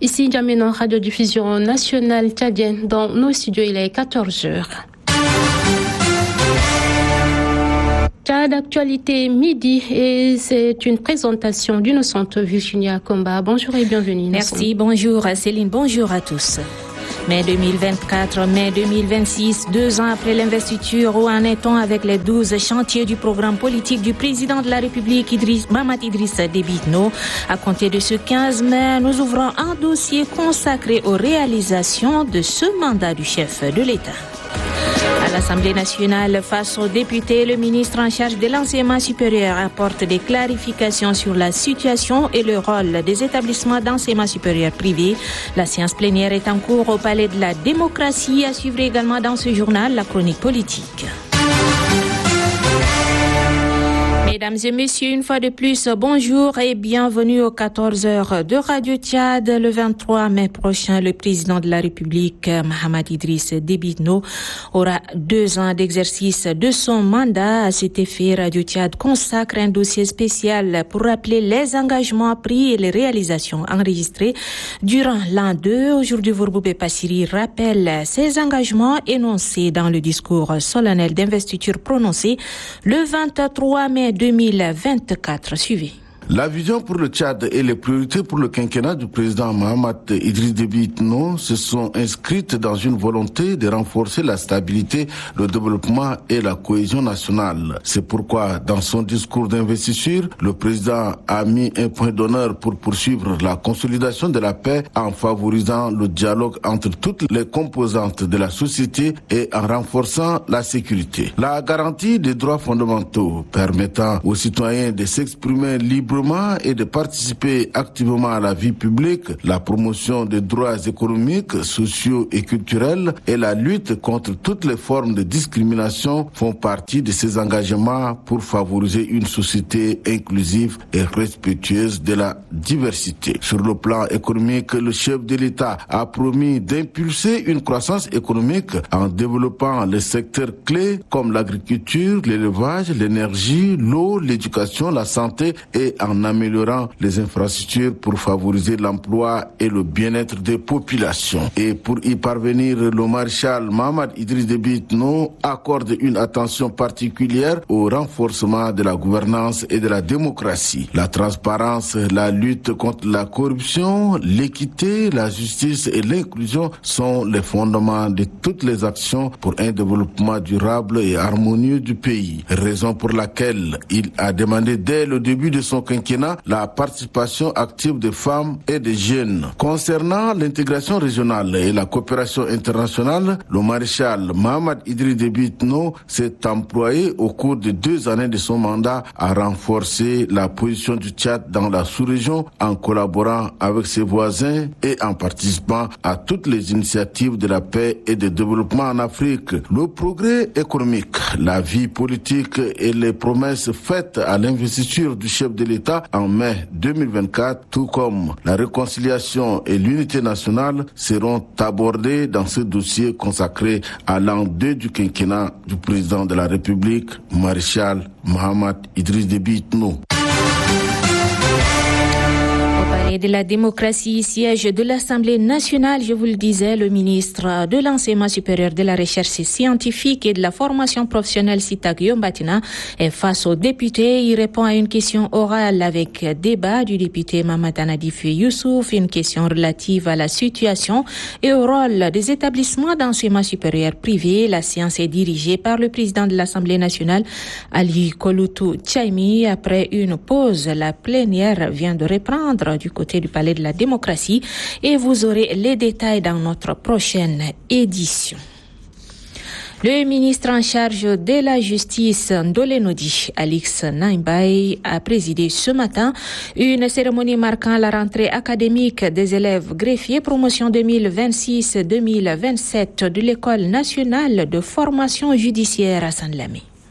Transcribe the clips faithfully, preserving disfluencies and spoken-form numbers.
Ici, Djamena, radiodiffusion nationale tchadienne. Dans nos studios, il est quatorze heures. Tchad Actualité midi et c'est une présentation d'Innocente Virginia Komba. Bonjour et bienvenue. Innocente. Merci, bonjour Céline, bonjour à tous. Mai deux mille vingt-quatre, mai deux mille vingt-six, deux ans après l'investiture, où en est-on avec les douze chantiers du programme politique du président de la République, Idriss, Mahamat Idriss Déby Itno. À compter de ce quinze mai, nous ouvrons un dossier consacré aux réalisations de ce mandat du chef de l'État. À l'Assemblée nationale, face aux députés, le ministre en charge de l'enseignement supérieur apporte des clarifications sur la situation et le rôle des établissements d'enseignement supérieur privés. La séance plénière est en cours au Palais de la Démocratie. À suivre également dans ce journal la chronique politique. Mesdames et messieurs, une fois de plus, bonjour et bienvenue aux quatorze heures de Radio Tchad. Le vingt-trois mai prochain, le président de la République, Mahamat Idriss Déby Itno, aura deux ans d'exercice de son mandat. À cet effet, Radio Tchad consacre un dossier spécial pour rappeler les engagements pris et les réalisations enregistrées durant l'an deux. Aujourd'hui, Vourboubé Passiri rappelle ces engagements énoncés dans le discours solennel d'investiture prononcé le vingt-trois mai deux mille vingt-quatre. Suivez. La vision pour le Tchad et les priorités pour le quinquennat du président Mahamat Idriss Déby Itno se sont inscrites dans une volonté de renforcer la stabilité, le développement et la cohésion nationale. C'est pourquoi, dans son discours d'investiture, le président a mis un point d'honneur pour poursuivre la consolidation de la paix en favorisant le dialogue entre toutes les composantes de la société et en renforçant la sécurité. La garantie des droits fondamentaux permettant aux citoyens de s'exprimer librement et de participer activement à la vie publique, la promotion des droits économiques, sociaux et culturels et la lutte contre toutes les formes de discrimination font partie de ces engagements pour favoriser une société inclusive et respectueuse de la diversité. Sur le plan économique, le chef de l'État a promis d'impulser une croissance économique en développant les secteurs clés comme l'agriculture, l'élevage, l'énergie, l'eau, l'éducation, la santé et en améliorant les infrastructures pour favoriser l'emploi et le bien-être des populations. Et pour y parvenir, le maréchal Mahamat Idriss Déby Itno accorde une attention particulière au renforcement de la gouvernance et de la démocratie. La transparence, la lutte contre la corruption, l'équité, la justice et l'inclusion sont les fondements de toutes les actions pour un développement durable et harmonieux du pays. Raison pour laquelle il a demandé dès le début de son quinquennat la participation active des femmes et des jeunes. Concernant l'intégration régionale et la coopération internationale, le maréchal Mahamat Idriss Déby Itno s'est employé au cours de deux années de son mandat à renforcer la position du Tchad dans la sous-région en collaborant avec ses voisins et en participant à toutes les initiatives de la paix et de développement en Afrique. Le progrès économique, la vie politique et les promesses faites à l'investiture du chef de l'État en mai deux mille vingt-quatre, tout comme la réconciliation et l'unité nationale, seront abordés dans ce dossier consacré à l'an deux du quinquennat du président de la République, maréchal Mahamat Idriss Déby Itno. De la démocratie, siège de l'Assemblée nationale, je vous le disais, le ministre de l'enseignement supérieur, de la recherche scientifique et de la formation professionnelle, Sita Guillaume Batina, est face aux députés. Il répond à une question orale avec débat du député Mahamat Nadif Youssouf, une question relative à la situation et au rôle des établissements d'enseignement supérieur privés. La séance est dirigée par le président de l'Assemblée nationale, Ali Kouloutou Tchaimi. Après une pause, la plénière vient de reprendre du côté du Palais de la Démocratie et vous aurez les détails dans notre prochaine édition. Le ministre en charge de la justice Ndolenodi, Alix Naimbaye, a présidé ce matin une cérémonie marquant la rentrée académique des élèves greffiers promotion deux mille vingt-six deux mille vingt-sept de l'École nationale de formation judiciaire à Saint-Lamé.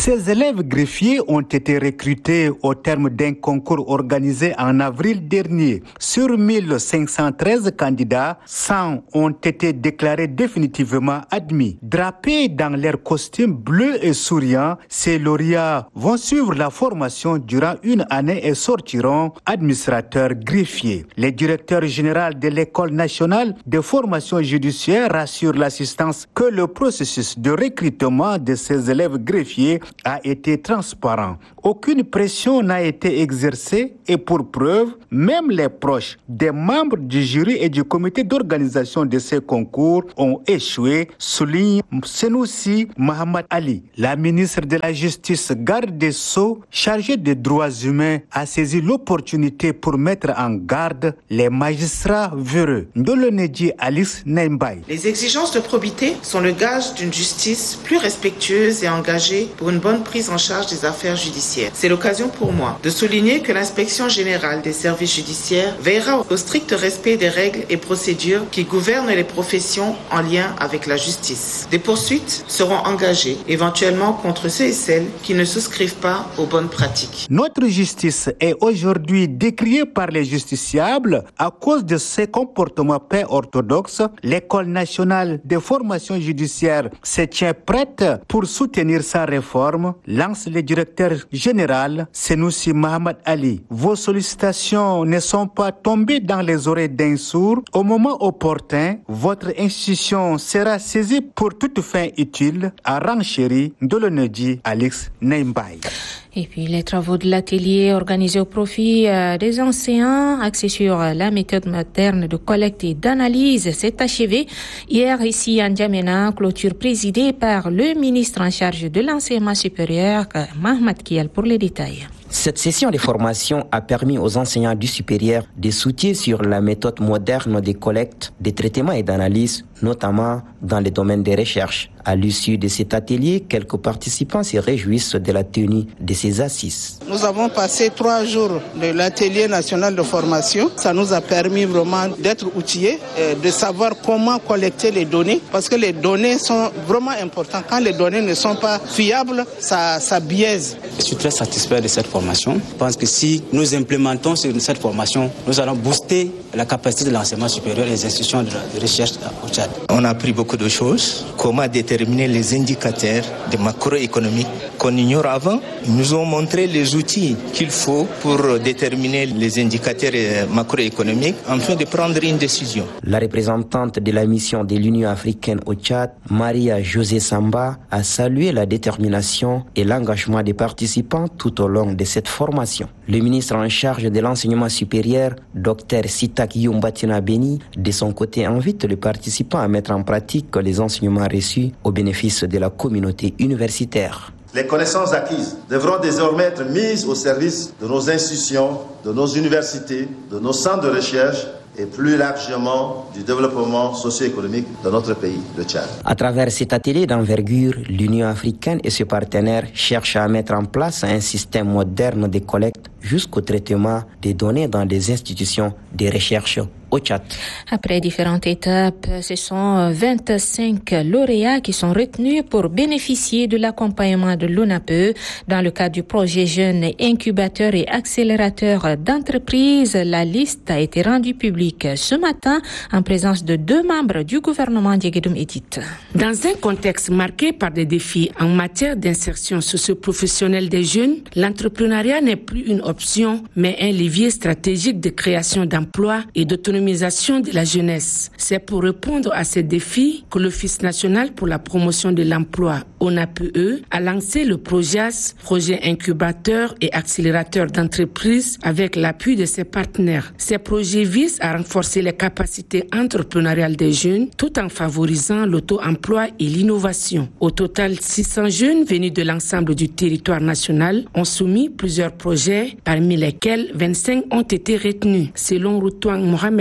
Ces élèves greffiers ont été recrutés au terme d'un concours organisé en avril dernier. Sur mille cinq cent treize candidats, cent ont été déclarés définitivement admis. Drapés dans leurs costumes bleus et souriants, ces lauréats vont suivre la formation durant une année et sortiront administrateurs greffiers. Le directeur général de l'École nationale de formation judiciaire rassure l'assistance que le processus de recrutement de ces élèves greffiers a été transparent. Aucune pression n'a été exercée et pour preuve, même les proches des membres du jury et du comité d'organisation de ces concours ont échoué, souligne Senoussi Mohamed Ali. La ministre de la Justice, garde des Sceaux, chargée des droits humains, a saisi l'opportunité pour mettre en garde les magistrats véreux. Ndolonedji Alice Naimbaye. Les exigences de probité sont le gage d'une justice plus respectueuse et engagée pour une bonne prise en charge des affaires judiciaires. C'est l'occasion pour moi de souligner que l'inspection générale des services judiciaires veillera au strict respect des règles et procédures qui gouvernent les professions en lien avec la justice. Des poursuites seront engagées éventuellement contre ceux et celles qui ne souscrivent pas aux bonnes pratiques. Notre justice est aujourd'hui décriée par les justiciables à cause de ses comportements peu orthodoxes. L'École nationale de formation judiciaire se tient prête pour soutenir sa réforme, lance le directeur général Senoussi Mohamed Ali. Vos sollicitations ne sont pas tombées dans les oreilles d'un sourd. Au moment opportun, votre institution sera saisie pour toute fin utile, a renchéri Ndolonedji Alice Naimbaye. Et puis les travaux de l'atelier organisé au profit euh, des enseignants axés sur euh, la méthode moderne de collecte et d'analyse s'est achevé hier ici à N'Djamena, clôture présidée par le ministre en charge de l'enseignement supérieur, Mahmat Kial, pour les détails. Cette session de formation a permis aux enseignants du supérieur de s'outiller sur la méthode moderne de collecte, de traitement et d'analyse, notamment dans les domaines des recherches. À l'issue de cet atelier, quelques participants se réjouissent de la tenue de ces assises. Nous avons passé trois jours de l'atelier national de formation. Ça nous a permis vraiment d'être outillés, de savoir comment collecter les données, parce que les données sont vraiment importantes. Quand les données ne sont pas fiables, ça, ça biaise. Je suis très satisfait de cette formation. Je pense que si nous implémentons cette formation, nous allons booster la capacité de l'enseignement supérieur et les institutions de recherche au Tchad. On a appris beaucoup de choses. Comment déterminer les indicateurs de macroéconomique qu'on ignore avant. Ils nous ont montré les outils qu'il faut pour déterminer les indicateurs macroéconomiques afin de prendre une décision. La représentante de la mission de l'Union africaine au Tchad, Maria José Samba, a salué la détermination et l'engagement des participants tout au long de cette formation. Le ministre en charge de l'enseignement supérieur, Dr Sitak Yumbatina Beni, de son côté invite les participants à mettre en pratique les enseignements reçus au bénéfice de la communauté universitaire. Les connaissances acquises devront désormais être mises au service de nos institutions, de nos universités, de nos centres de recherche et plus largement du développement socio-économique de notre pays, le Tchad. À travers cet atelier d'envergure, l'Union africaine et ses partenaires cherchent à mettre en place un système moderne de collecte jusqu'au traitement des données dans les institutions de recherche au Tchad. Après différentes étapes, ce sont vingt-cinq lauréats qui sont retenus pour bénéficier de l'accompagnement de l'O N A P E dans le cadre du projet Jeunes Incubateurs et Accélérateurs d'entreprises. La liste a été rendue publique ce matin en présence de deux membres du gouvernement Diegedum Edith. Dans un contexte marqué par des défis en matière d'insertion socio-professionnelle des jeunes, l'entrepreneuriat n'est plus une option, mais un levier stratégique de création d'emplois et d'autonomie de la jeunesse. C'est pour répondre à ces défis que l'Office national pour la promotion de l'emploi, O N A P E, a lancé le PROJAS, projet incubateur et accélérateur d'entreprises, avec l'appui de ses partenaires. Ces projets visent à renforcer les capacités entrepreneuriales des jeunes tout en favorisant l'auto-emploi et l'innovation. Au total, six cents jeunes venus de l'ensemble du territoire national ont soumis plusieurs projets, parmi lesquels vingt-cinq ont été retenus. Selon Routouang Mohamed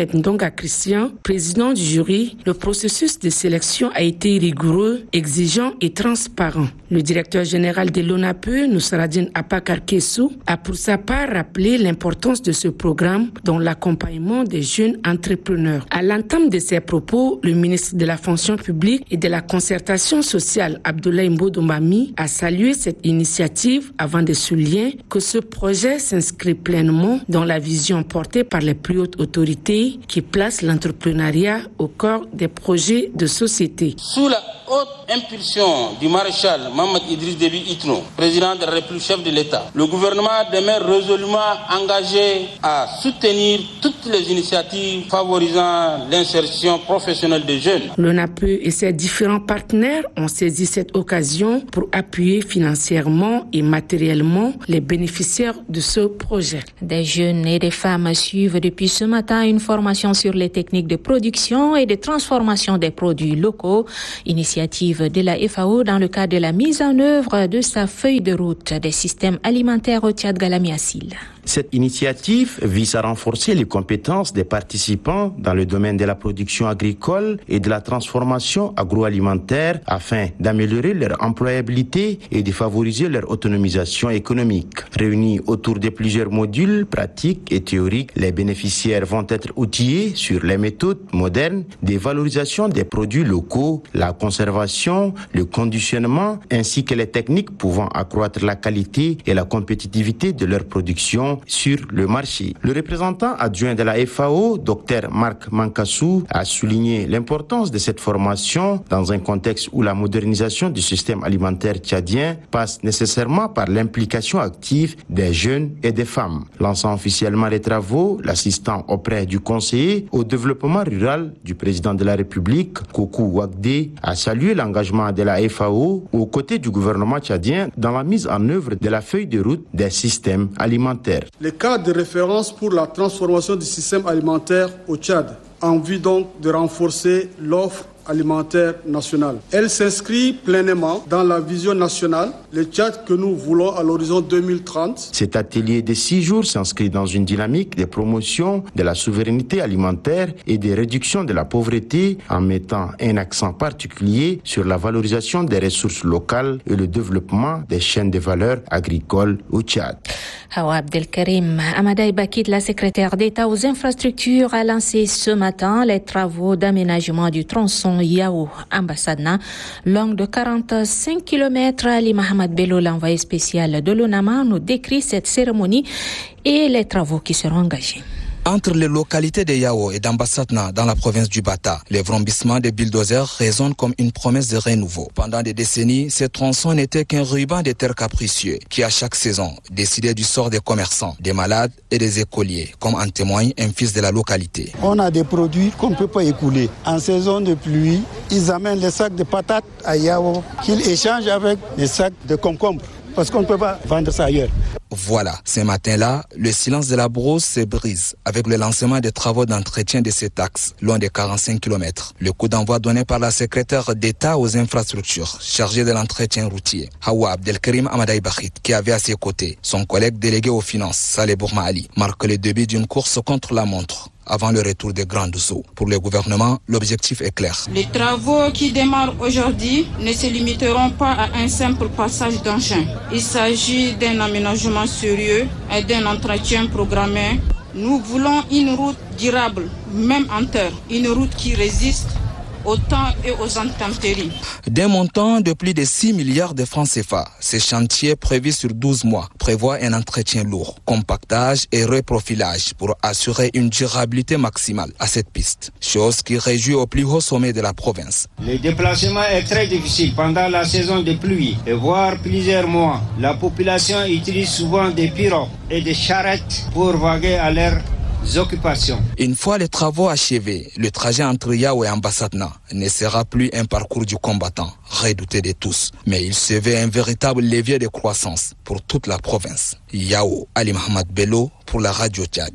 Mohamed Ndonga Christian, président du jury, le processus de sélection a été rigoureux, exigeant et transparent. Le directeur général de l'ONAPE, Nousradine Apakar Kessou, a pour sa part rappelé l'importance de ce programme dans l'accompagnement des jeunes entrepreneurs. À l'entame de ses propos, le ministre de la fonction publique et de la concertation sociale, Abdoulaye Mbodomami, a salué cette initiative avant de souligner que ce projet s'inscrit pleinement dans la vision portée par les plus hautes autorités qui placent l'entrepreneuriat au cœur des projets de société. Sous la haute impulsion du maréchal Mohamed Idriss Déby Itno, président de la République, chef de l'État, le gouvernement demeure résolument engagé à soutenir toutes les initiatives favorisant l'insertion professionnelle des jeunes. L'ONAPE et ses différents partenaires ont saisi cette occasion pour appuyer financièrement et matériellement les bénéficiaires de ce projet. Des jeunes et des femmes suivent depuis ce matin une formation sur les techniques de production et de transformation des produits locaux, initiative de la F A O dans le cadre de la mise en œuvre de sa feuille de route des systèmes alimentaires au Tchad. Galami Assil. Cette initiative vise à renforcer les compétences des participants dans le domaine de la production agricole et de la transformation agroalimentaire afin d'améliorer leur employabilité et de favoriser leur autonomisation économique. Réunis autour de plusieurs modules pratiques et théoriques, les bénéficiaires vont être outillés sur les méthodes modernes de valorisation des produits locaux, la conservation, le conditionnement ainsi que les techniques pouvant accroître la qualité et la compétitivité de leur production sur le marché. Le représentant adjoint de la F A O, Dr Marc Mankassou, a souligné l'importance de cette formation dans un contexte où la modernisation du système alimentaire tchadien passe nécessairement par l'implication active des jeunes et des femmes. Lançant officiellement les travaux, l'assistant auprès du conseiller au développement rural du président de la République, Kokou Wagde, a salué l'engagement de la F A O aux côtés du gouvernement tchadien dans la mise en œuvre de la feuille de route des systèmes alimentaires. Le cadre de référence pour la transformation du système alimentaire au Tchad en vue donc de renforcer l'offre alimentaire nationale. Elle s'inscrit pleinement dans la vision nationale, le Tchad que nous voulons à l'horizon deux mille trente. Cet atelier de six jours s'inscrit dans une dynamique de promotion de la souveraineté alimentaire et de réduction de la pauvreté en mettant un accent particulier sur la valorisation des ressources locales et le développement des chaînes de valeur agricoles au Tchad. Hawa Abdelkarim Amadaï Bakit, la secrétaire d'État aux infrastructures, a lancé ce matin les travaux d'aménagement du tronçon Yao-Ambassadna, long de quarante-cinq kilomètres. Ali Mohamed Bello, l'envoyé spécial de l'ONAMA, nous décrit cette cérémonie et les travaux qui seront engagés. Entre les localités de Yao et d'Ambassadna dans la province du Bata, les vrombissements des bulldozers résonnent comme une promesse de renouveau. Pendant des décennies, ces tronçons n'étaient qu'un ruban de terre capricieux qui, à chaque saison, décidait du sort des commerçants, des malades et des écoliers, comme en témoigne un fils de la localité. On a des produits qu'on ne peut pas écouler. En saison de pluie, ils amènent les sacs de patates à Yao qu'ils échangent avec les sacs de concombres, parce qu'on ne peut pas vendre ça ailleurs. Voilà, ce matin-là, le silence de la brousse se brise avec le lancement des travaux d'entretien de cet axe, loin de quarante-cinq kilomètres. Le coup d'envoi donné par la secrétaire d'État aux infrastructures, chargée de l'entretien routier, Hawa Abdelkarim Amadaï Bakit, qui avait à ses côtés son collègue délégué aux finances, Saleh Bourma Ali, marque le début d'une course contre la montre avant le retour des grandes eaux. Pour le gouvernement, l'objectif est clair. Les travaux qui démarrent aujourd'hui ne se limiteront pas à un simple passage d'engin. Il s'agit d'un aménagement sérieux et d'un entretien programmé. Nous voulons une route durable, même en terre, une route qui résiste au temps et aux intempéries. D'un montant de plus de six milliards de francs C F A, ce chantier prévu sur douze mois prévoit un entretien lourd, compactage et reprofilage pour assurer une durabilité maximale à cette piste, chose qui réjouit au plus haut sommet de la province. Le déplacement est très difficile pendant la saison de pluie et voire plusieurs mois. La population utilise souvent des pirogues et des charrettes pour vaguer à l'air. Occupations. Une fois les travaux achevés, le trajet entre Yao et Ambassadna ne sera plus un parcours du combattant, redouté de tous, mais il se veut un véritable levier de croissance pour toute la province. Yao, Ali Mohamed Bello pour la Radio Tchad.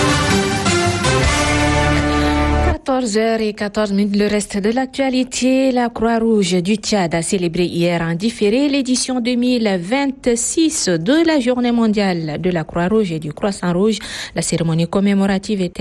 quatorze heures quatorze minutes, le reste de l'actualité. La Croix-Rouge du Tchad a célébré hier en différé l'édition deux mille vingt-six de la Journée mondiale de la Croix-Rouge et du Croissant Rouge. La cérémonie commémorative était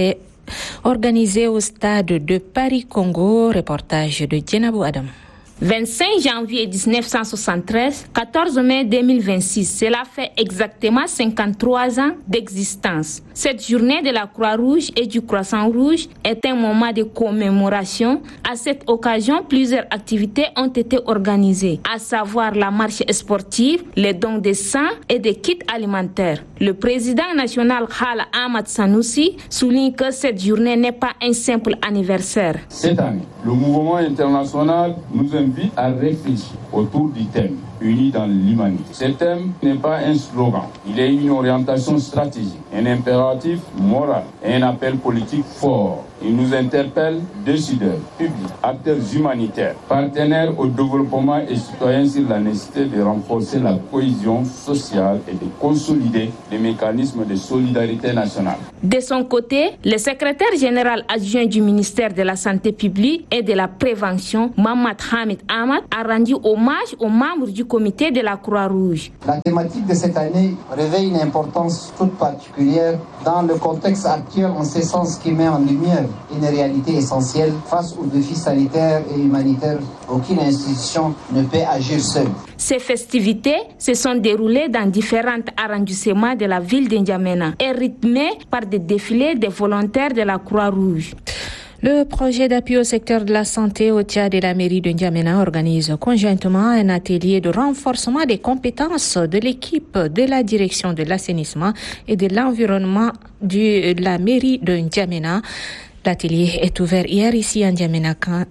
organisé au stade de Paris-Congo. Reportage de Djenabou Adam. vingt-cinq janvier dix-neuf cent soixante-treize, quatorze mai deux mille vingt-six, cela fait exactement cinquante-trois ans d'existence. Cette journée de la Croix-Rouge et du Croissant-Rouge est un moment de commémoration. À cette occasion, plusieurs activités ont été organisées, à savoir la marche sportive, les dons de sang et des kits alimentaires. Le président national Hala Ahmad Sanoussi souligne que cette journée n'est pas un simple anniversaire. Cette année, le mouvement international nous invite à réfléchir autour du thème « Unis dans l'humanité ». Ce thème n'est pas un slogan, il est une orientation stratégique, un impératif moral et un appel politique fort. Il nous interpelle, décideurs, publics, acteurs humanitaires, partenaires au développement et citoyens sur la nécessité de renforcer la cohésion sociale et de consolider les mécanismes de solidarité nationale. De son côté, le secrétaire général adjoint du ministère de la Santé publique et de la Prévention, Mamad Hamid Ahmad, a rendu hommage aux membres du comité de la Croix-Rouge. La thématique de cette année revêt une importance toute particulière dans le contexte actuel, en ce sens qui met en lumière une réalité essentielle face aux défis sanitaires et humanitaires. Aucune institution ne peut agir seule. Ces festivités se sont déroulées dans différents arrondissements de la ville de N'Djamena et rythmées par des défilés des volontaires de la Croix-Rouge. Le projet d'appui au secteur de la santé au Tchad et la mairie de N'Djamena organise conjointement un atelier de renforcement des compétences de l'équipe de la direction de l'assainissement et de l'environnement de la mairie de N'Djamena. L'atelier est ouvert hier ici à N'Djamena.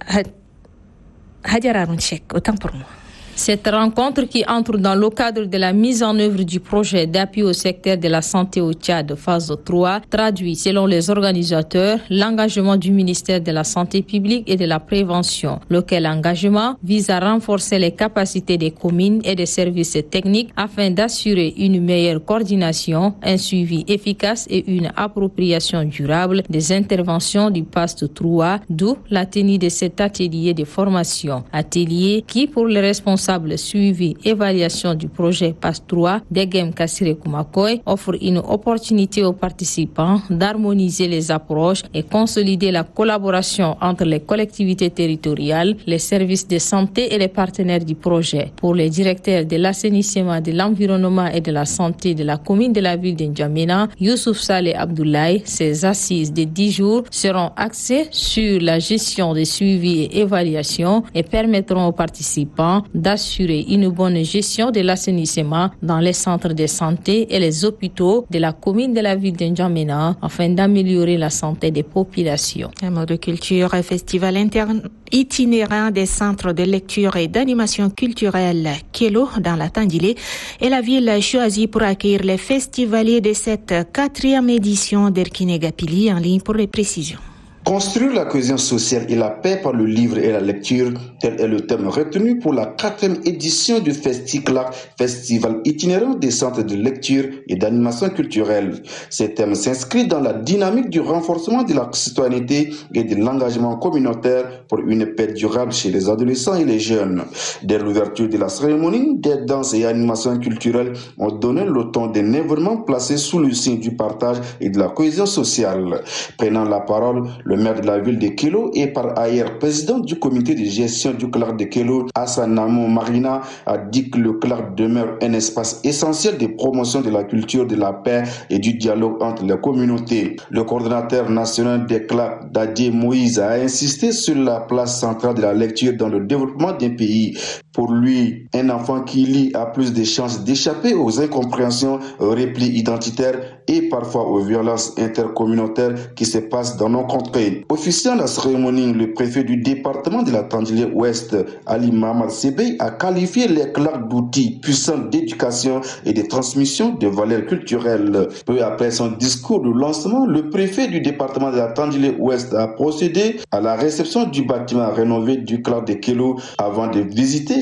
Hadjara Rounchek, autant pour moi. Cette rencontre qui entre dans le cadre de la mise en œuvre du projet d'appui au secteur de la santé au Tchad phase trois traduit, selon les organisateurs, l'engagement du ministère de la Santé publique et de la Prévention, lequel engagement vise à renforcer les capacités des communes et des services techniques afin d'assurer une meilleure coordination, un suivi efficace et une appropriation durable des interventions du PAST trois, d'où la tenue de cet atelier de formation. Atelier qui, pour les responsables suivi évaluation du projet PAST trois d'Egem Kassire Koumakoy offre une opportunité aux participants d'harmoniser les approches et consolider la collaboration entre les collectivités territoriales, les services de santé et les partenaires du projet. Pour les directeurs de l'assainissement, de l'environnement et de la santé de la commune de la ville de N'Djamena, Youssouf Saleh Abdoulaye, ces assises de dix jours seront axées sur la gestion des suivis et évaluations et permettront aux participants d'assurer une bonne gestion de l'assainissement dans les centres de santé et les hôpitaux de la commune de la ville de N'Djamena afin d'améliorer la santé des populations. Un mot de culture, un festival interne itinérant des centres de lecture et d'animation culturelle Kelo dans la Tandilé est la ville choisie pour accueillir les festivaliers de cette quatrième édition d'Erkine Gapili. En ligne pour les précisions. Construire la cohésion sociale et la paix par le livre et la lecture, tel est le thème retenu pour la quatrième édition du FestiClac, festival itinérant des centres de lecture et d'animation culturelle. Ce thème s'inscrit dans la dynamique du renforcement de la citoyenneté et de l'engagement communautaire pour une paix durable chez les adolescents et les jeunes. Dès l'ouverture de la cérémonie, des danses et animations culturelles ont donné le ton d'un événement placé sous le signe du partage et de la cohésion sociale. Prenant la parole, le Le maire de la ville de Kelo et par ailleurs président du comité de gestion du Clark de Kelo, Assanamo Marina, a dit que le Clark demeure un espace essentiel de promotion de la culture, de la paix et du dialogue entre les communautés. Le coordonnateur national des Clark, Dadier Moïse, a insisté sur la place centrale de la lecture dans le développement d'un pays. Pour lui, un enfant qui lit a plus de chances d'échapper aux incompréhensions, aux replis identitaires et parfois aux violences intercommunautaires qui se passent dans nos contrées. Officiant la cérémonie, le préfet du département de la Tandilé Ouest, Ali Mamad Sebey, a qualifié les Clark d'outils puissants d'éducation et de transmission de valeurs culturelles. Peu après son discours de lancement, le préfet du département de la Tandilé Ouest a procédé à la réception du bâtiment rénové du Clark de Kelo avant de visiter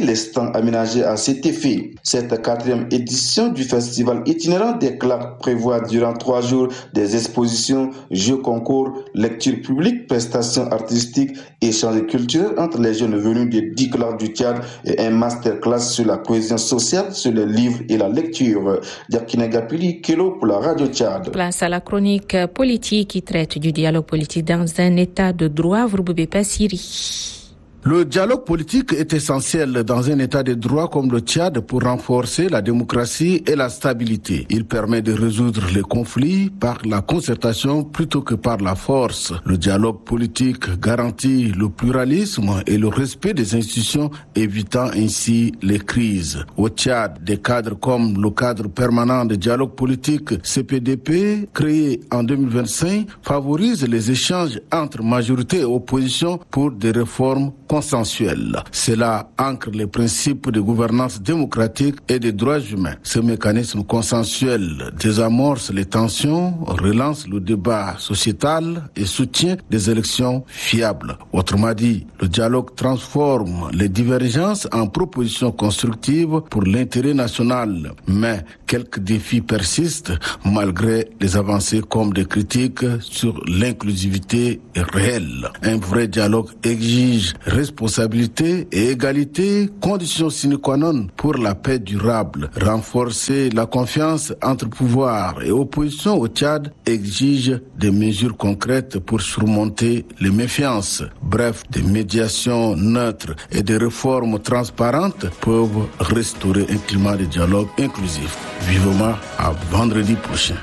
les stands aménagés à cet effet. Cette quatrième édition du festival itinérant des Claques prévoit durant trois jours des expositions, jeux concours, lectures publiques, prestations artistiques, échanges culturels entre les jeunes venus des dix Claques du Tchad et un masterclass sur la cohésion sociale, sur les livres et la lecture. Diakine Gapili, Kelo pour la Radio Tchad. Place à la chronique politique qui traite du dialogue politique dans un état de droit. Vourbebe Passiri. Le dialogue politique est essentiel dans un état de droit comme le Tchad pour renforcer la démocratie et la stabilité. Il permet de résoudre les conflits par la concertation plutôt que par la force. Le dialogue politique garantit le pluralisme et le respect des institutions, évitant ainsi les crises. Au Tchad, des cadres comme le cadre permanent de dialogue politique C P D P, créé en deux mille vingt-cinq, favorisent les échanges entre majorité et opposition pour des réformes consensuel. Cela ancre les principes de gouvernance démocratique et des droits humains. Ce mécanisme consensuel désamorce les tensions, relance le débat sociétal et soutient des élections fiables. Autrement dit, le dialogue transforme les divergences en propositions constructives pour l'intérêt national. Mais quelques défis persistent malgré les avancées comme des critiques sur l'inclusivité réelle. Un vrai dialogue exige responsabilité et égalité, conditions sine qua non pour la paix durable. Renforcer la confiance entre pouvoir et opposition au Tchad exige des mesures concrètes pour surmonter les méfiances. Bref, des médiations neutres et des réformes transparentes peuvent restaurer un climat de dialogue inclusif. Vivement à vendredi prochain.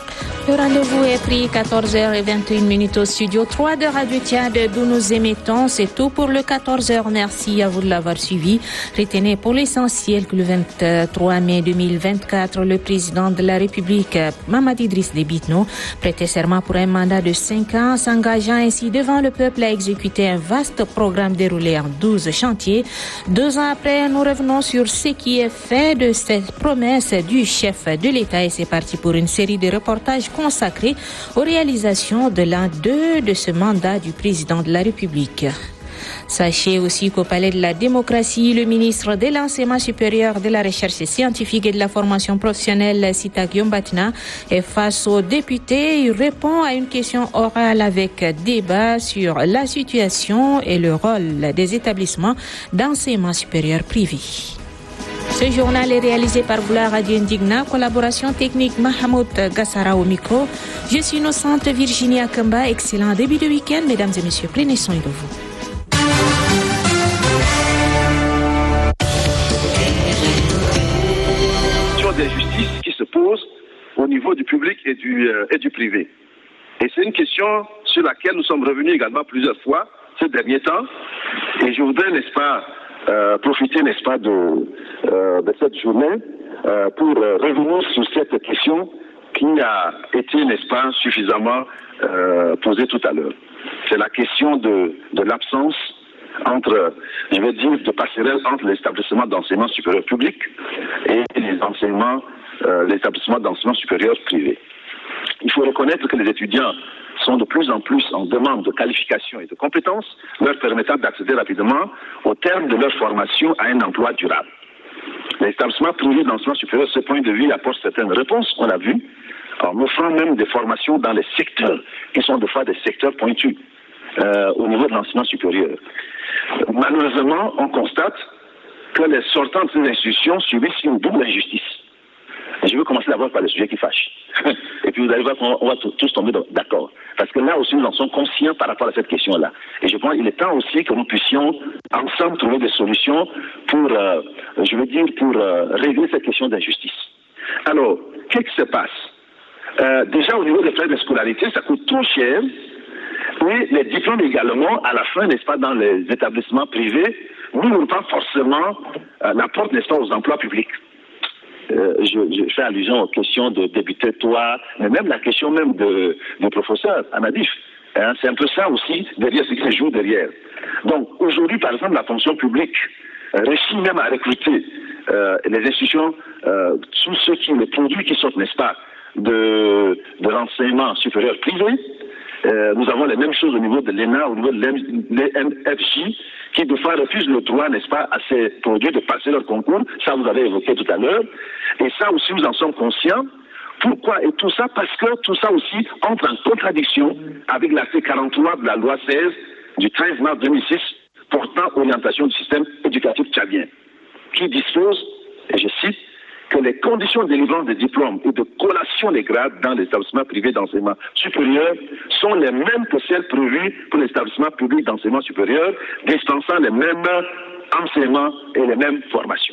Le rendez-vous est pris quatorze heures vingt et une minutes au studio trois de Radio Tchad d'où nous émettons. C'est tout pour le quatorze heures. Merci à vous de l'avoir suivi. Retenez pour l'essentiel que le vingt-trois mai deux mille vingt-quatre, le président de la République, Mamadi Idriss Déby Itno, prêtait serment pour un mandat de cinq ans, s'engageant ainsi devant le peuple à exécuter un vaste programme déroulé en douze chantiers. Deux ans après, nous revenons sur ce qui est fait de cette promesse du chef de l'État et c'est parti pour une série de reportages consacré aux réalisations de l'un d'eux de ce mandat du président de la République. Sachez aussi qu'au Palais de la Démocratie, le ministre de l'Enseignement supérieur, de la Recherche scientifique et de la formation professionnelle, Sita Guillaume Batina, est face aux députés. Il répond à une question orale avec débat sur la situation et le rôle des établissements d'enseignement supérieur privés. Ce journal est réalisé par Boula Radio Indigna, collaboration technique Mahamoud Gassara au micro. Je suis Innocente Virginia Kamba. Excellent début de week-end, mesdames et messieurs. Prenez soin de vous. Des justices qui se posent au niveau du public et du, euh, et du privé. Et c'est une question sur laquelle nous sommes revenus également plusieurs fois ces derniers temps. Et je voudrais, n'est-ce pas, euh, profiter, n'est-ce pas, de, euh, de cette journée euh, pour euh, revenir sur cette question qui a été, n'est-ce pas, suffisamment euh, posée tout à l'heure. C'est la question de, de l'absence entre, je vais dire, de passerelle entre les établissements d'enseignement supérieur public et les enseignements, euh, les établissements d'enseignement supérieur privé. Il faut reconnaître que les étudiants sont de plus en plus en demande de qualification et de compétences, leur permettant d'accéder rapidement au terme de leur formation à un emploi durable. Les établissements privés d'enseignement supérieur, de ce point de vue, apportent certaines réponses, on l'a vu, en offrant même des formations dans les secteurs, qui sont des fois des secteurs pointus. Euh, au niveau de l'enseignement supérieur. Malheureusement, on constate que les sortants de ces institutions subissent une double injustice. Et je veux commencer d'abord par le sujet qui fâche. Et puis vous allez voir qu'on va tous tomber d'accord. Parce que là aussi, nous en sommes conscients par rapport à cette question-là. Et je pense qu'il est temps aussi que nous puissions ensemble trouver des solutions pour, euh, je veux dire, pour euh, régler cette question d'injustice. Alors, qu'est-ce qui se passe? euh, Déjà, au niveau des frais de scolarité, ça coûte trop cher. Et les diplômes également, à la fin, n'est-ce pas, dans les établissements privés, n'ouvrent pas forcément euh, la porte, n'est-ce pas, aux emplois publics. Euh, je, je fais allusion aux questions de débuter toi, mais même la question même de, de professeur à Nadif. Hein, c'est un peu ça aussi, derrière ce qui se joue derrière. Donc, aujourd'hui, par exemple, la fonction publique euh, réussit même à recruter euh, les institutions, euh, tous ceux qui, les produits qui sortent, n'est-ce pas, de, de l'enseignement supérieur privé, Euh, nous avons les mêmes choses au niveau de l'E N A, au niveau de l'E M F J, qui de fois refusent le droit, n'est-ce pas, à ces produits de passer leur concours. Ça, vous avez évoqué tout à l'heure. Et ça aussi, nous en sommes conscients. Pourquoi? Et tout ça parce que tout ça aussi entre en contradiction avec l'article quarante-trois de la loi seize du treize mars deux mille six portant orientation du système éducatif tchadien, qui dispose, et je cite, que les conditions de délivrance des diplômes et de collation des grades dans les établissements privés d'enseignement supérieur sont les mêmes que celles prévues pour les établissements publics d'enseignement supérieur, dispensant les mêmes enseignements et les mêmes formations.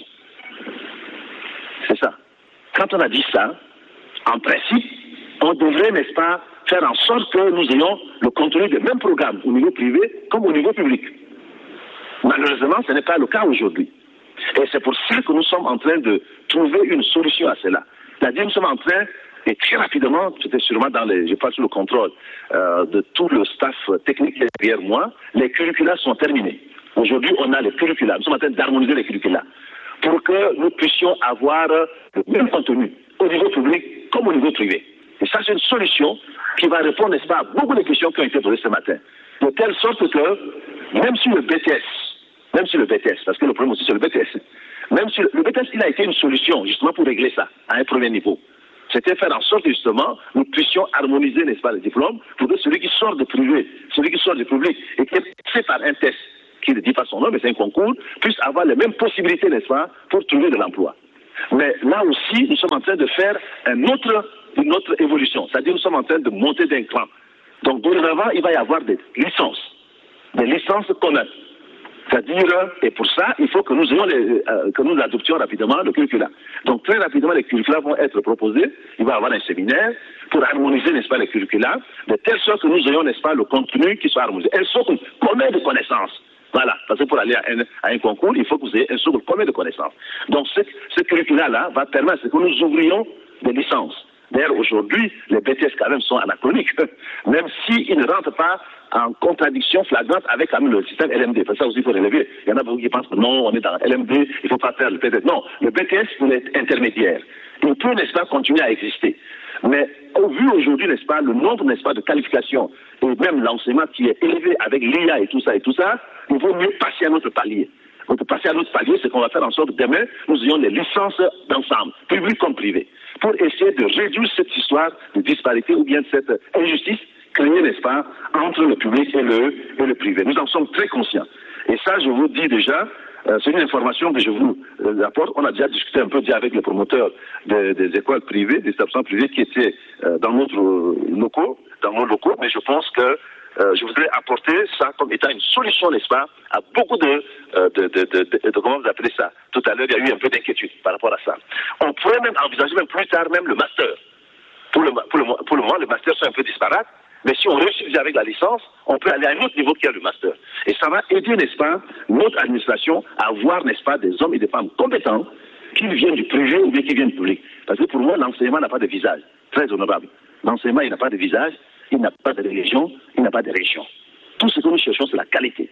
C'est ça. Quand on a dit ça, en principe, on devrait, n'est-ce pas, faire en sorte que nous ayons le contenu des mêmes programmes au niveau privé comme au niveau public. Malheureusement, ce n'est pas le cas aujourd'hui. Et c'est pour ça que nous sommes en train de trouver une solution à cela. C'est-à-dire, nous sommes en train, et très rapidement, c'était sûrement dans les, je passe sous le contrôle euh, de tout le staff technique derrière moi, les curricula sont terminés. Aujourd'hui, on a les curricula. Nous sommes en train d'harmoniser les curricula pour que nous puissions avoir le même contenu au niveau public comme au niveau privé. Et ça, c'est une solution qui va répondre, n'est-ce pas, à beaucoup de questions qui ont été posées ce matin. De telle sorte que, même si le B T S, même si le B T S, parce que le problème aussi c'est le B T S, même si le, le B T S, il a été une solution justement pour régler ça à un premier niveau. C'était faire en sorte que justement nous puissions harmoniser, n'est-ce pas, les diplômes pour que celui qui sort de privé, celui qui sort du public et qui est passé par un test qui ne dit pas son nom, mais c'est un concours, puisse avoir les mêmes possibilités, n'est-ce pas, pour trouver de l'emploi. Mais là aussi, nous sommes en train de faire un autre, une autre évolution. C'est-à-dire nous sommes en train de monter d'un cran. Donc, dorénavant, il va y avoir des licences, des licences communes. C'est-à-dire, et pour ça, il faut que nous ayons les, euh, que nous adoptions rapidement le curricula. Donc, très rapidement, les curricula vont être proposés. Il va y avoir un séminaire pour harmoniser, n'est-ce pas, les curricula, de telle sorte que nous ayons, n'est-ce pas, le contenu qui soit harmonisé. Un socle commun de connaissances. Voilà, parce que pour aller à un, à un concours, il faut que vous ayez un socle commun de connaissances. Donc, ce, ce curricula-là va permettre que nous ouvrions des licences. D'ailleurs, aujourd'hui, les B T S quand même sont anachroniques, même s'ils ne rentrent pas en contradiction flagrante avec quand même, le système L M D. Parce que ça aussi, il faut relever. Il y en a beaucoup qui pensent que non, on est dans L M D, il ne faut pas faire le B T S. Non, le B T S pour être intermédiaire. Il peut, n'est-ce pas, continuer à exister. Mais au vu aujourd'hui, n'est-ce pas, le nombre, n'est-ce pas, de qualifications et même l'enseignement qui est élevé avec l'I A et tout ça et tout ça, il vaut mieux passer à notre palier. Donc, passer à notre palier, c'est qu'on va faire en sorte que demain, nous ayons des licences d'ensemble, publiques comme privées, pour essayer de réduire cette histoire de disparité ou bien cette injustice créée, n'est-ce pas, entre le public et le, et le privé. Nous en sommes très conscients. Et ça, je vous dis déjà, euh, c'est une information que je vous euh, apporte. On a déjà discuté un peu déjà avec les promoteurs de, des écoles privées, des établissements privés qui étaient euh, dans notre locaux, dans nos locaux, mais je pense que Euh, je voudrais apporter ça comme étant une solution, n'est-ce pas, à beaucoup de, euh, de, de, de, de, de, comment vous appelez ça. Tout à l'heure, il y a eu un peu d'inquiétude par rapport à ça. On pourrait même envisager même plus tard même le master. Pour le, pour le, pour le moment, les masters sont un peu disparates, mais si on réussit déjà avec la licence, on peut aller à un autre niveau qui est le master. Et ça va aider, n'est-ce pas, notre administration à avoir, n'est-ce pas, des hommes et des femmes compétents qui viennent du privé ou bien qui viennent du public. Parce que pour moi, l'enseignement n'a pas de visage. Très honorable. L'enseignement, il n'a pas de visage. Il n'a pas de religion, il n'a pas de région. Tout ce que nous cherchons, c'est la qualité.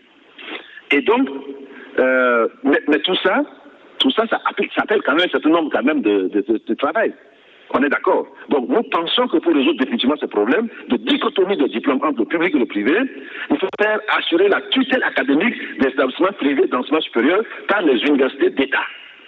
Et donc, euh, mais, mais tout ça, tout ça, ça appelle, ça appelle quand même un certain nombre quand même de, de, de, de travail. On est d'accord. Donc, nous pensons que pour résoudre définitivement ce problème de dichotomie de diplômes entre le public et le privé, il faut faire assurer la tutelle académique des établissements privés d'enseignement supérieur par les universités d'État,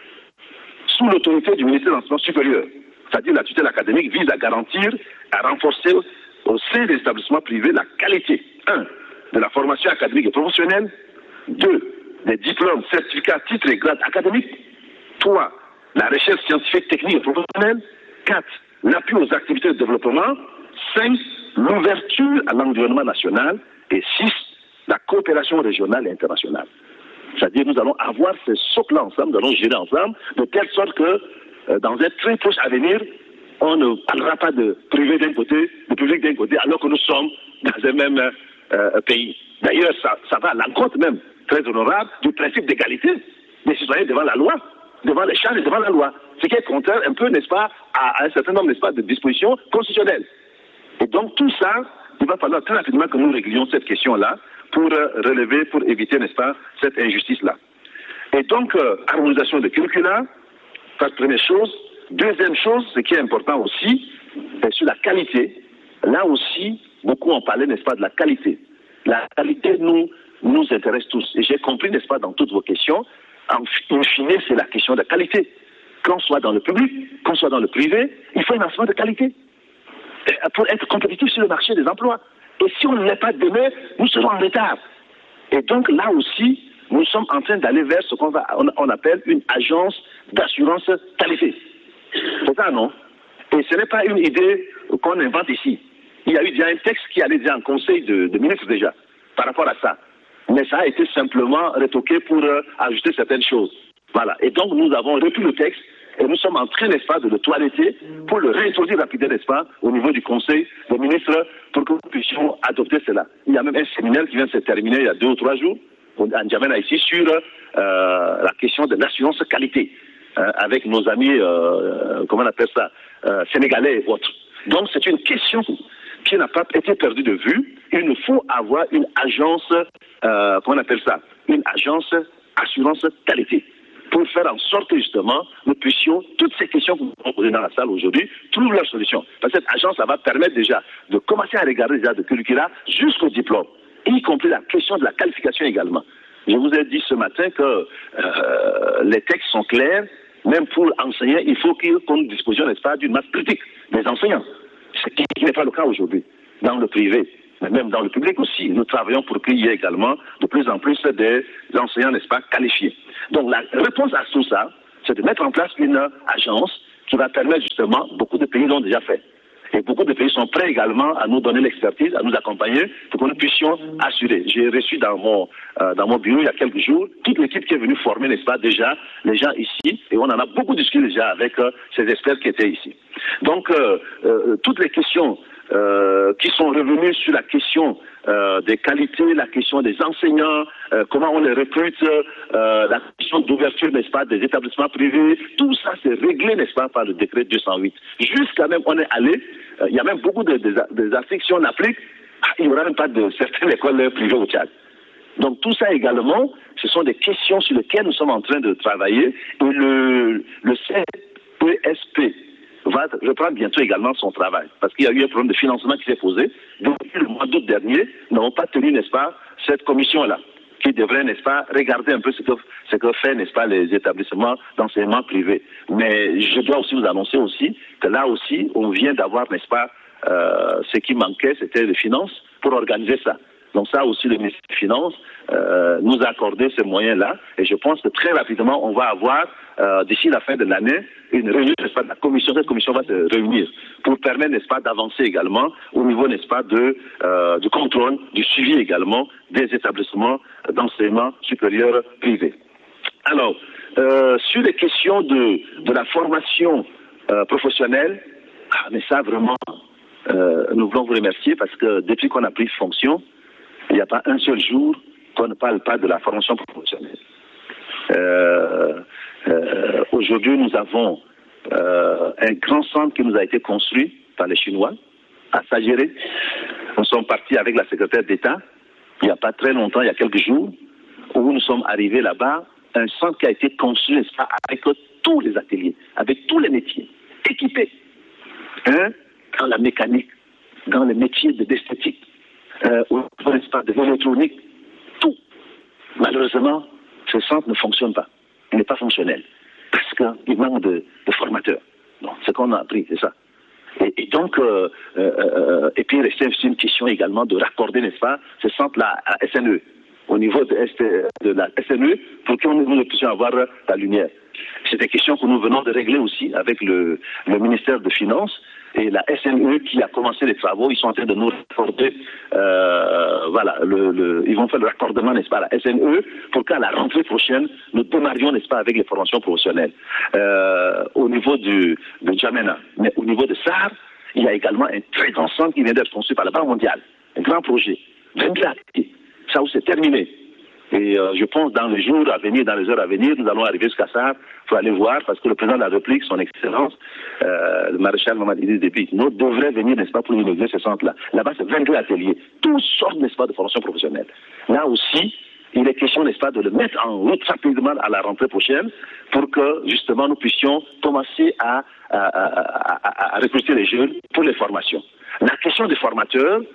sous l'autorité du ministère de l'Enseignement supérieur. C'est-à-dire la tutelle académique vise à garantir, à renforcer au sein des établissements privés la qualité, un, de la formation académique et professionnelle, deux, des diplômes, certificats, titres et grades académiques, trois, la recherche scientifique, technique et professionnelle, quatre, l'appui aux activités de développement, cinq, l'ouverture à l'environnement national, et six, la coopération régionale et internationale. C'est-à-dire nous allons avoir ces socles ensemble, nous allons gérer ensemble, de telle sorte que euh, dans un très proche avenir, on ne parlera pas de privé d'un côté, de public d'un côté, alors que nous sommes dans un même euh, pays. D'ailleurs, ça, ça va à l'encontre même, très honorable, du principe d'égalité des citoyens devant la loi, devant les charges et devant la loi. Ce qui est contraire un peu, n'est-ce pas, à, à un certain nombre, n'est-ce pas, de dispositions constitutionnelles. Et donc tout ça, il va falloir très rapidement que nous réglions cette question-là pour euh, relever, pour éviter, n'est-ce pas, cette injustice-là. Et donc, euh, harmonisation de curricula, ça, première chose. Deuxième chose, ce qui est important aussi, c'est sur la qualité. Là aussi, beaucoup ont parlé, n'est-ce pas, de la qualité. La qualité nous, nous intéresse tous. Et j'ai compris, n'est-ce pas, dans toutes vos questions, en fine, c'est la question de la qualité. Qu'on soit dans le public, qu'on soit dans le privé, il faut un enseignement de qualité pour être compétitif sur le marché des emplois. Et si on ne l'est pas demain, nous serons en retard. Et donc là aussi, nous sommes en train d'aller vers ce qu'on va, on, on appelle une agence d'assurance qualité. C'est ça, non? Et ce n'est pas une idée qu'on invente ici. Il y a eu déjà un texte qui allait déjà en conseil de, de ministres déjà, par rapport à ça. Mais ça a été simplement retoqué pour euh, ajuster certaines choses. Voilà. Et donc nous avons repris le texte et nous sommes en train, n'est-ce pas, de le toiletter pour le réintroduire rapidement, n'est-ce pas, au niveau du conseil des ministres pour que nous puissions adopter cela. Il y a même un séminaire qui vient de se terminer il y a deux ou trois jours, en N'Djamena ici, sur euh, la question de l'assurance qualité, euh, avec nos amis, euh, comment on appelle ça, euh, sénégalais et autres. Donc c'est une question qui n'a pas été perdue de vue. Il nous faut avoir une agence, euh, comment on appelle ça, une agence assurance qualité, pour faire en sorte que justement nous puissions, toutes ces questions que nous avons posées dans la salle aujourd'hui, trouver leur solution. Parce que cette agence, ça va permettre déjà de commencer à regarder déjà de curricula jusqu'au diplôme, y compris la question de la qualification également. Je vous ai dit ce matin que euh, les textes sont clairs, même pour enseigner, il faut qu'on disposions, n'est-ce pas, d'une masse critique des enseignants, ce qui n'est pas le cas aujourd'hui dans le privé. Mais même dans le public aussi, nous travaillons pour qu'il y ait également de plus en plus des enseignants, n'est-ce pas, qualifiés. Donc la réponse à tout ça, c'est de mettre en place une agence qui va permettre justement, beaucoup de pays l'ont déjà fait. Et beaucoup de pays sont prêts également à nous donner l'expertise, à nous accompagner pour que nous puissions assurer. J'ai reçu dans mon, euh, dans mon bureau il y a quelques jours toute l'équipe qui est venue former, n'est-ce pas, déjà les gens ici. Et on en a beaucoup discuté déjà avec euh, ces experts qui étaient ici. Donc, euh, euh, toutes les questions Euh, qui sont revenus sur la question euh, des qualités, la question des enseignants, euh, comment on les recrute, euh, la question d'ouverture, n'est-ce pas, des établissements privés, tout ça c'est réglé, n'est-ce pas, par le décret deux cent huit. Jusqu'à même, on est allé, euh, il y a même beaucoup de, de, de articles, si on applique, il n'y aura même pas de certaines écoles privées au Tchad. Donc tout ça également, ce sont des questions sur lesquelles nous sommes en train de travailler, et le, le C P S P va reprendre bientôt également son travail. Parce qu'il y a eu un problème de financement qui s'est posé. Depuis le mois d'août dernier, nous n'avons pas tenu, n'est-ce pas, cette commission-là, qui devrait, n'est-ce pas, regarder un peu ce que, ce que fait, n'est-ce pas, les établissements d'enseignement privés. Mais je dois aussi vous annoncer aussi que là aussi, on vient d'avoir, n'est-ce pas, euh, ce qui manquait, c'était les finances pour organiser ça. Donc ça aussi, le ministère des Finances euh, nous a accordé ces moyens-là. Et je pense que très rapidement, on va avoir, euh, d'ici la fin de l'année, une réunion, n'est-ce pas, de la commission. Cette commission va se réunir pour permettre, n'est-ce pas, d'avancer également au niveau, n'est-ce pas, de, euh, du contrôle, du suivi également des établissements d'enseignement supérieur privés. Alors, euh, sur les questions de, de la formation euh, professionnelle, ah, mais ça vraiment, euh, nous voulons vous remercier parce que depuis qu'on a pris fonction, il n'y a pas un seul jour qu'on ne parle pas de la formation professionnelle. Euh, euh, aujourd'hui, nous avons euh, un grand centre qui nous a été construit par les Chinois à Sagéré. Nous sommes partis avec la secrétaire d'État il n'y a pas très longtemps, il y a quelques jours, où nous sommes arrivés là-bas, un centre qui a été construit, n'est-ce pas, avec tous les ateliers, avec tous les métiers, équipés, hein, dans la mécanique, dans les métiers de l'esthétique, euh, au niveau, n'est-ce pas, de l'électronique, tout. Malheureusement, ce centre ne fonctionne pas. Il n'est pas fonctionnel. Parce qu'il manque de, de formateurs. Bon, ce qu'on a appris, c'est ça. Et, et donc, euh, euh, et puis, il reste une question également de raccorder, n'est-ce pas, ce centre-là à S N E, au niveau de, de la S N E, pour que nous puissions avoir la lumière. C'est des questions que nous venons de régler aussi avec le, le ministère des Finances et la S N E qui a commencé les travaux. Ils sont en train de nous raccorder, euh, voilà, le, le, ils vont faire le raccordement, n'est-ce pas, à la S N E pour qu'à la rentrée prochaine, nous démarrions, n'est-ce pas, avec les formations professionnelles. Euh, au niveau du, de N'Djamena, mais au niveau de Sahar, il y a également un très grand centre qui vient d'être construit par la Banque mondiale. Un grand projet. vingt-deux actifs. Ça où c'est terminé. Et euh, je pense dans les jours à venir, dans les heures à venir, nous allons arriver jusqu'à ça pour aller voir, parce que le président de la République, son Excellence, euh, le maréchal Mamad Idriss Déby Itno, devrait venir, n'est-ce pas, pour inaugurer ce centre-là. Là-bas, c'est vingt-deux ateliers. Toutes sortes, n'est-ce pas, de formation professionnelle. Là aussi, il est question, n'est-ce pas, de le mettre en route rapidement à la rentrée prochaine pour que, justement, nous puissions commencer à, à, à, à, à recruter les jeunes pour les formations. La question des formateurs,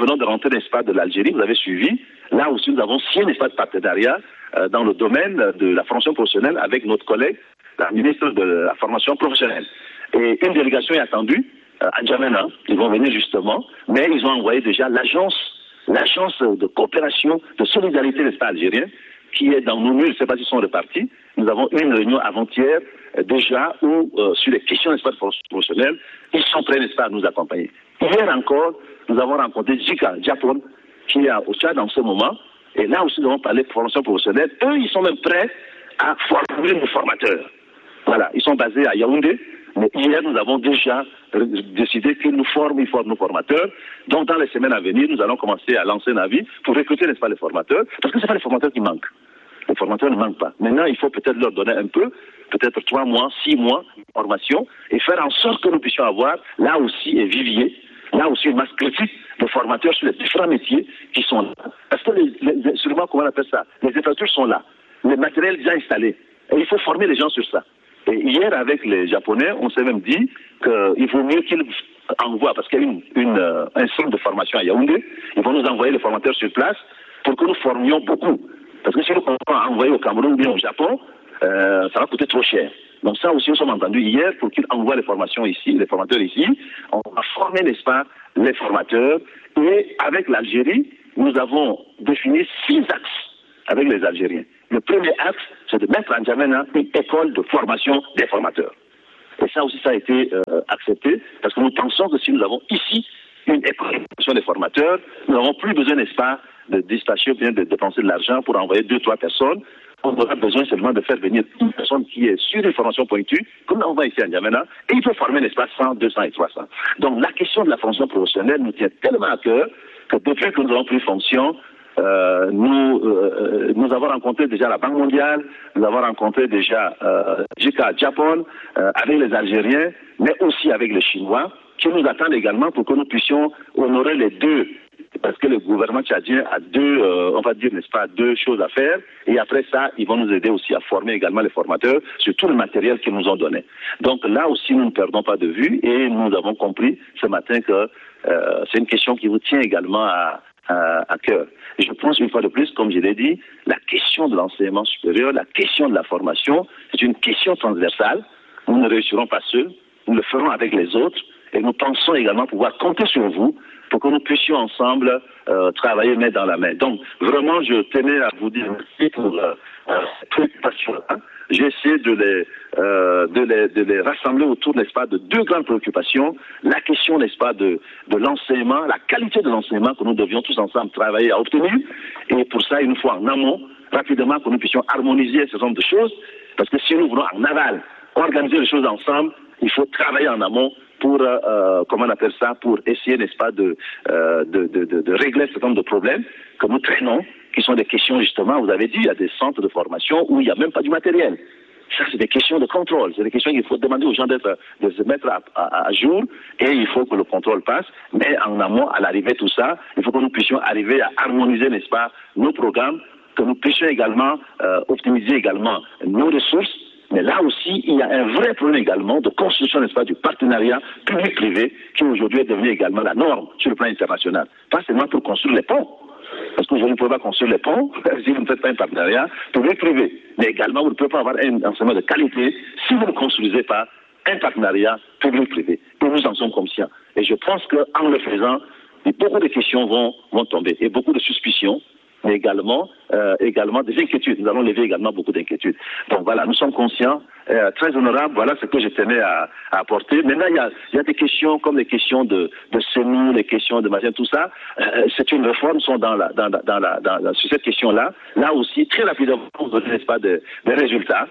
venons de rentrer, n'est-ce pas, de l'Algérie, vous avez suivi, là aussi nous avons signé, n'est-ce pas, de partenariat euh, dans le domaine de la formation professionnelle avec notre collègue, la ministre de la formation professionnelle. Et une délégation est attendue euh, à N'Djamena, ils vont venir justement, mais ils ont envoyé déjà l'agence, l'agence de coopération, de solidarité, n'est-ce pas, algérienne, qui est dans nos murs, je ne sais pas s'ils sont répartis. Nous avons eu une réunion avant-hier euh, déjà où, euh, sur les questions, n'est-ce pas, de formation professionnelle, ils sont prêts, n'est-ce pas, à nous accompagner. Hier encore, nous avons rencontré Jika Japon, qui est au Tchad en ce moment, et là aussi nous avons parlé de formation professionnelle. Eux, ils sont même prêts à former nos formateurs. Voilà, ils sont basés à Yaoundé, mais hier nous avons déjà décidé qu'ils nous forment, ils forment nos formateurs. Donc dans les semaines à venir, nous allons commencer à lancer un avis pour recruter, n'est-ce pas, les formateurs, parce que ce n'est pas les formateurs qui manquent. Les formateurs ne manquent pas. Maintenant, il faut peut-être leur donner un peu, peut-être trois mois, six mois de formation, et faire en sorte que nous puissions avoir, là aussi, un vivier, là aussi une masse critique de formateurs sur les différents métiers qui sont là. Parce que, les, les, sûrement, comment on appelle ça, les infrastructures sont là, les matériels déjà installés, et il faut former les gens sur ça. Et hier, avec les Japonais, on s'est même dit qu'il vaut mieux qu'ils envoient, parce qu'il y a une, une, euh, un centre de formation à Yaoundé, ils vont nous envoyer les formateurs sur place pour que nous formions beaucoup. Parce que si nous envoyons au Cameroun ou bien au Japon, euh, ça va coûter trop cher. Donc ça aussi, nous sommes entendus hier pour qu'ils envoient les formations ici, les formateurs ici. On va former, n'est-ce pas, les formateurs. Et avec l'Algérie, nous avons défini six axes avec les Algériens. Le premier axe, c'est de mettre en N'Djamena une école de formation des formateurs. Et ça aussi, ça a été euh, accepté, parce que nous pensons que si nous avons ici une école de formation des formateurs, nous n'avons plus besoin, n'est-ce pas, de dispatcher ou bien de dépenser de l'argent pour envoyer deux, trois personnes. On aura besoin seulement de faire venir une personne qui est sur une formation pointue, comme on va ici à N'Djamena, et il peut former, n'est-ce pas, cent, deux cents et trois cents. Donc la question de la formation professionnelle nous tient tellement à cœur que depuis que nous avons pris fonction, Euh, nous, euh, nous avons rencontré déjà la Banque mondiale, nous avons rencontré déjà euh, Jika Japon, euh, avec les Algériens, mais aussi avec les Chinois, qui nous attendent également pour que nous puissions honorer les deux. Parce que le gouvernement tchadien a deux, euh, on va dire, n'est-ce pas, deux choses à faire. Et après ça, ils vont nous aider aussi à former également les formateurs sur tout le matériel qu'ils nous ont donné. Donc là aussi, nous ne perdons pas de vue et nous avons compris ce matin que euh, c'est une question qui vous tient également à À, à cœur. Et je pense une fois de plus, comme je l'ai dit, la question de l'enseignement supérieur, la question de la formation, c'est une question transversale. Nous ne réussirons pas seuls, nous le ferons avec les autres et nous pensons également pouvoir compter sur vous pour que nous puissions ensemble euh, travailler main dans la main. Donc vraiment, je tenais à vous dire merci pour euh, euh, cette préoccupation-là. J'ai essayé de les, euh, de, les, de les rassembler autour, n'est-ce pas, de deux grandes préoccupations. La question, n'est-ce pas, de, de l'enseignement, la qualité de l'enseignement que nous devions tous ensemble travailler à obtenir. Et pour ça, il nous faut en amont, rapidement, que nous puissions harmoniser ce genre de choses. Parce que si nous voulons en aval organiser les choses ensemble, il faut travailler en amont pour, euh, comment on appelle ça, pour essayer, n'est-ce pas, de, euh, de, de, de, de régler ce nombre de problèmes que nous traînons, qui sont des questions, justement, vous avez dit, il y a des centres de formation où il n'y a même pas du matériel. Ça, c'est des questions de contrôle. C'est des questions qu'il faut demander aux gens d'être, de se mettre à, à, à jour et il faut que le contrôle passe. Mais en amont, à l'arrivée de tout ça, il faut que nous puissions arriver à harmoniser, n'est-ce pas, nos programmes, que nous puissions également euh, optimiser également nos ressources. Mais là aussi, il y a un vrai problème également de construction, n'est-ce pas, du partenariat public-privé qui aujourd'hui est devenu également la norme sur le plan international. Pas seulement pour construire les ponts. Parce qu'aujourd'hui, vous ne pouvez pas construire les ponts si vous ne faites pas un partenariat public-privé. Mais également, vous ne pouvez pas avoir un enseignement de qualité si vous ne construisez pas un partenariat public-privé. Et nous en sommes conscients. Et je pense qu'en le faisant, beaucoup de questions vont, vont tomber et beaucoup de suspicions, mais également, euh, également des inquiétudes. Nous allons lever également beaucoup d'inquiétudes. Donc voilà, nous sommes conscients, euh, très honorables, voilà ce que je tenais à, à apporter. Maintenant, il y a, il y a des questions comme les questions de, de semis, les questions de machin, tout ça. Euh, c'est une réforme, sont dans la, dans, dans la, dans, dans, sur cette question-là. Là aussi, très rapidement, vous donner, n'est-ce pas, des, des résultats.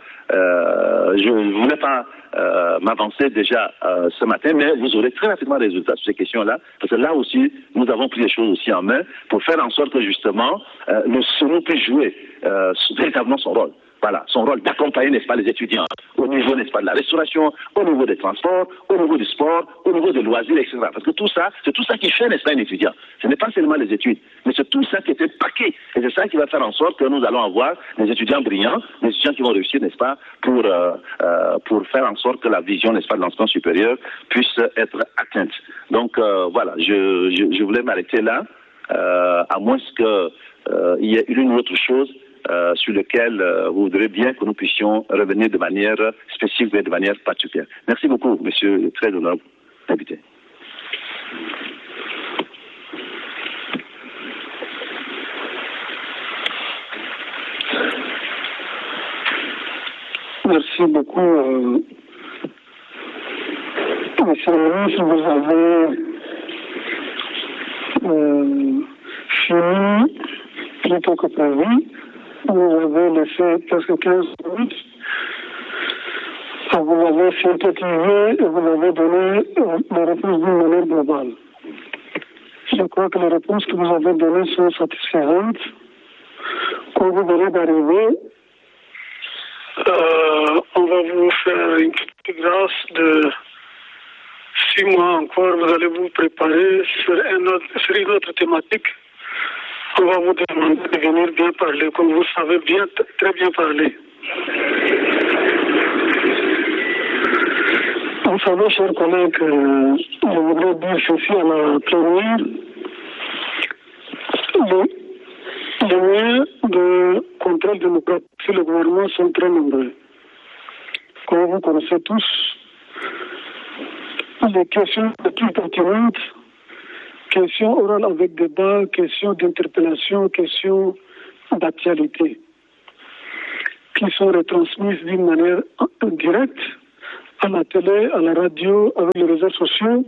Euh, je ne voulais pas euh, m'avancer déjà euh, ce matin, mais vous aurez très rapidement des résultats sur ces questions-là, parce que là aussi, nous avons pris les choses aussi en main pour faire en sorte que justement, euh, le SONU puisse jouer euh, véritablement son rôle. Voilà, son rôle d'accompagner, n'est-ce pas, les étudiants au niveau, n'est-ce pas, de la restauration, au niveau des transports, au niveau du sport, au niveau des loisirs, et cetera. Parce que tout ça, c'est tout ça qui fait, n'est-ce pas, un étudiant. Ce n'est pas seulement les études, mais c'est tout ça qui est un paquet. Et c'est ça qui va faire en sorte que nous allons avoir des étudiants brillants, des étudiants qui vont réussir, n'est-ce pas, pour, euh, euh, pour faire en sorte que la vision, n'est-ce pas, de l'enseignement supérieur puisse être atteinte. Donc, euh, voilà, je, je, je voulais m'arrêter là. euh, à moins qu'il euh, y ait une autre chose euh, sur laquelle euh, vous voudrez bien que nous puissions revenir de manière spécifique et de manière particulière. Merci beaucoup, monsieur le très honorable invité. Merci beaucoup. Euh, monsieur le ministre, vous avez euh, fini plutôt que prévu. Vous avez laissé presque quinze minutes. Vous avez synthétisé et vous avez donné euh, les réponses d'une manière globale. Je crois que les réponses que vous avez données sont satisfaisantes. Quand vous venez d'arriver, Euh, on va vous faire une petite grâce de six mois encore. Vous allez vous préparer sur, un autre, sur une autre thématique. On va vous demander de venir bien parler, comme vous savez bien, très bien parler. Vous savez, chers collègues, euh, je voudrais dire ceci à la première. Le, les moyens de contrôle démocratique sur le gouvernement sont très nombreux. Comme vous connaissez tous, les questions les plus pertinentes, questions orales avec débat, questions d'interpellation, questions d'actualité, qui sont retransmises d'une manière directe à la télé, à la radio, avec les réseaux sociaux.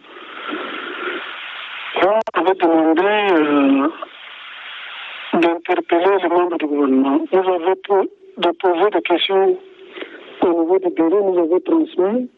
On avait demandé euh, d'interpeller les membres du gouvernement. Nous avons déposé des questions au niveau du bureau, nous avons transmis.